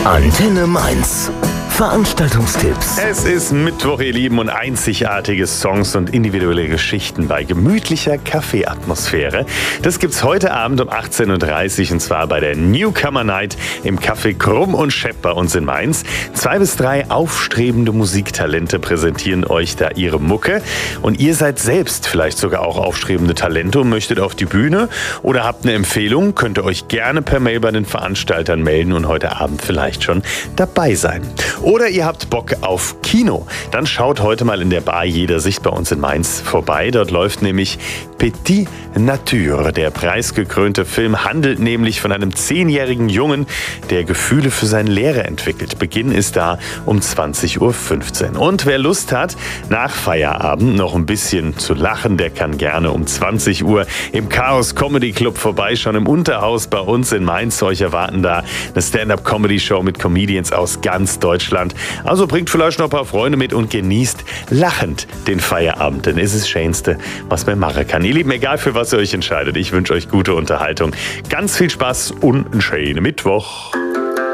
Antenne Mainz. Veranstaltungstipps. Es ist Mittwoch, ihr Lieben, und einzigartige Songs und individuelle Geschichten bei gemütlicher Kaffeeatmosphäre. Das gibt's heute Abend um 18:30 Uhr und zwar bei der Newcomer Night im Café Krumm und Schepp bei uns in Mainz. 2 bis 3 aufstrebende Musiktalente präsentieren euch da ihre Mucke. Und ihr seid selbst vielleicht sogar auch aufstrebende Talente und möchtet auf die Bühne oder habt eine Empfehlung, könnt ihr euch gerne per Mail bei den Veranstaltern melden und heute Abend vielleicht schon dabei sein. Oder ihr habt Bock auf Kino. Dann schaut heute mal in der Bar Jeder Sicht bei uns in Mainz vorbei. Dort läuft nämlich Petit Nature. Der preisgekrönte Film handelt nämlich von einem 10-jährigen Jungen, der Gefühle für seinen Lehrer entwickelt. Beginn ist da um 20:15 Uhr. Und wer Lust hat, nach Feierabend noch ein bisschen zu lachen, der kann gerne um 20 Uhr im Chaos Comedy Club vorbeischauen. Im Unterhaus bei uns in Mainz. Euch erwarten da eine Stand-up-Comedy-Show mit Comedians aus ganz Deutschland. Also bringt vielleicht noch ein paar Freunde mit und genießt lachend den Feierabend. Denn es ist das Schönste, was man machen kann. Ihr Lieben, egal für was ihr euch entscheidet, ich wünsche euch gute Unterhaltung. Ganz viel Spaß und einen schönen Mittwoch.